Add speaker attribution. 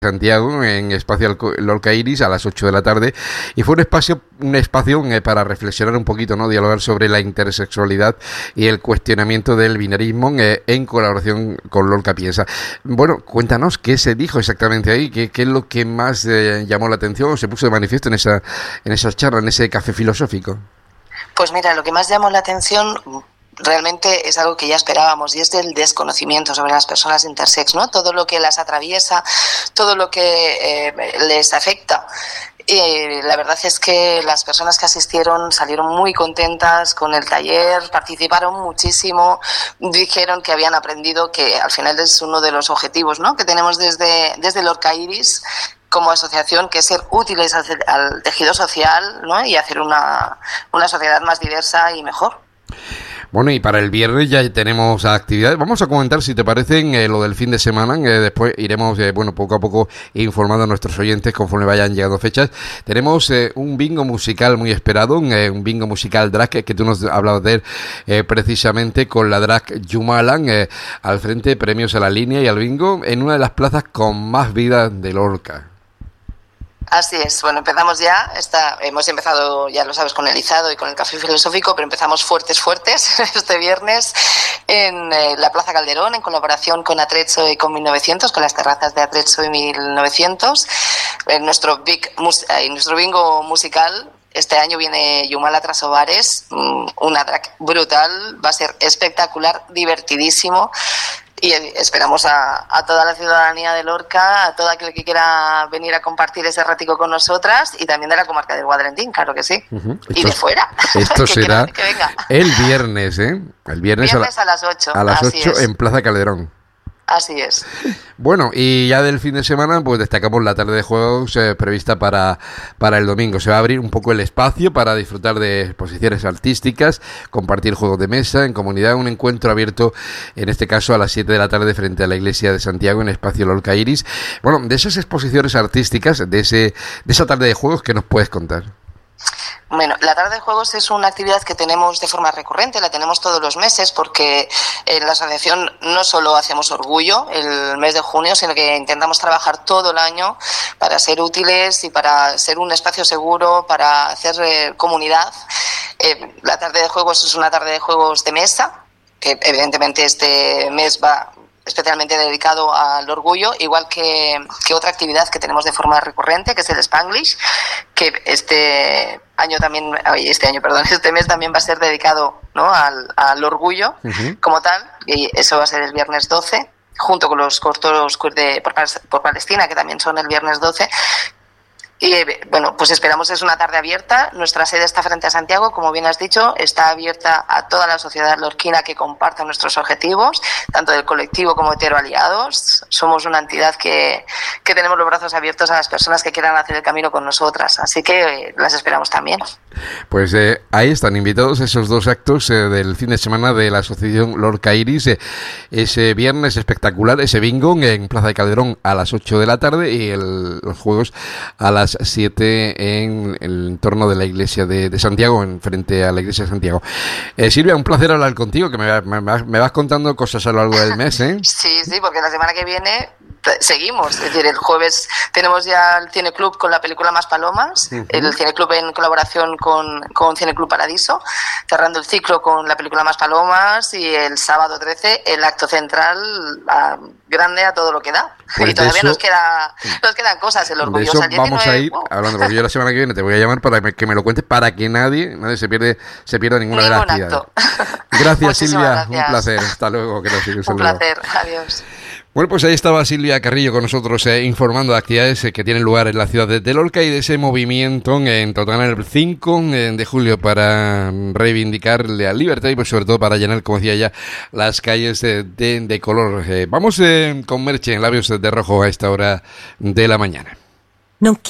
Speaker 1: Santiago, en Espacio Lorca Iris, a las 8 de la tarde, y fue un espacio para reflexionar un poquito, ¿no? Dialogar sobre la intersexualidad y el cuestionamiento del binarismo en colaboración con Lorca Piensa. Bueno, cuéntanos qué se dijo exactamente ahí, qué es lo que más llamó la atención o se puso de manifiesto en esa charla, en ese café filosófico.
Speaker 2: Pues mira, lo que más llamó la atención realmente es algo que ya esperábamos, y es del desconocimiento sobre las personas intersex, ¿no? Todo lo que las atraviesa, todo lo que les afecta. Y la verdad es que las personas que asistieron salieron muy contentas con el taller, participaron muchísimo, dijeron que habían aprendido, que al final es uno de los objetivos, ¿no?, que tenemos desde Lorca Iris como asociación, que es ser útiles al tejido social, ¿no?, y hacer una sociedad más diversa y mejor.
Speaker 1: Bueno, y para el viernes ya tenemos actividades. Vamos a comentar, si te parece, lo del fin de semana. Después iremos, poco a poco informando a nuestros oyentes conforme vayan llegando fechas. Tenemos un bingo musical muy esperado, un bingo musical drag, que tú nos hablabas de él precisamente, con la drag Yumalan al frente, premios a la línea y al bingo, en una de las plazas con más vida de Lorca.
Speaker 2: Así es, bueno, empezamos ya, hemos empezado, ya lo sabes, con el izado y con el café filosófico, pero empezamos fuertes este viernes en la Plaza Calderón, en colaboración con Atrezzo y con 1900, con las terrazas de Atrezzo y 1900, en nuestro bingo musical. Este año viene Yumala Trasobares, una drag brutal, va a ser espectacular, divertidísimo. Y esperamos a toda la ciudadanía de Lorca, a todo aquel que quiera venir a compartir ese ratico con nosotras, y también de la comarca del Guadrentín, claro que sí. Uh-huh. Y de fuera.
Speaker 1: Esto será el viernes, ¿eh? El viernes
Speaker 2: a las 8.
Speaker 1: A las 8 en Plaza Calderón.
Speaker 2: Así es.
Speaker 1: Bueno, y ya del fin de semana, pues destacamos la tarde de juegos prevista para el domingo. Se va a abrir un poco el espacio para disfrutar de exposiciones artísticas, compartir juegos de mesa en comunidad, un encuentro abierto, en este caso a las 7 de la tarde frente a la iglesia de Santiago, en Espacio Lorca Iris. Bueno, de esas exposiciones artísticas, de esa tarde de juegos, ¿qué nos puedes contar?
Speaker 2: Bueno, la tarde de juegos es una actividad que tenemos de forma recurrente, la tenemos todos los meses, porque en la asociación no solo hacemos orgullo el mes de junio, sino que intentamos trabajar todo el año para ser útiles y para ser un espacio seguro, para hacer comunidad. La tarde de juegos es una tarde de juegos de mesa, que evidentemente este mes va especialmente dedicado al orgullo, igual que otra actividad que tenemos de forma recurrente, que es el Spanglish, que este mes también va a ser dedicado, ¿no?, al orgullo, uh-huh, como tal, y eso va a ser el viernes 12, junto con los cortos por Palestina, que también son el viernes 12. Y bueno, pues esperamos, es una tarde abierta. Nuestra sede está frente a Santiago, como bien has dicho, está abierta a toda la sociedad lorquina que comparta nuestros objetivos, tanto del colectivo como heteroaliados. Somos una entidad que tenemos los brazos abiertos a las personas que quieran hacer el camino con nosotras, así que las esperamos también.
Speaker 1: Pues ahí están invitados esos dos actos del fin de semana de la Asociación Lorca Iris, ese viernes espectacular, ese bingo en Plaza de Calderón a las 8 de la tarde y los juegos a las 7 en el entorno de la iglesia de Santiago, frente a la iglesia de Santiago. Silvia, un placer hablar contigo, que me vas contando cosas a lo largo del mes, ¿eh?
Speaker 2: Sí, porque la semana que viene seguimos, es decir, el jueves tenemos ya el Cine Club con la película Más Palomas, uh-huh, el Cine Club en colaboración con Cine Club Paradiso, cerrando el ciclo con la película Más Palomas, y el sábado 13 el acto central grande a todo lo que da. Pues y todavía nos quedan cosas, el orgullo.
Speaker 1: De eso vamos a ir hablando, porque yo la semana que viene te voy a llamar para que me lo cuentes, para que nadie se pierda ninguna de las actividades. Gracias, Silvia, gracias. Un placer, hasta luego.
Speaker 2: Un placer, adiós.
Speaker 1: Bueno, pues ahí estaba Silvia Carrillo con nosotros informando de actividades que tienen lugar en la ciudad de Lorca y de ese movimiento en total el 5 de julio para reivindicar la libertad y pues sobre todo para llenar, como decía ya, las calles de color. Vamos con Merche en Labios de Rojo a esta hora de la mañana.
Speaker 3: No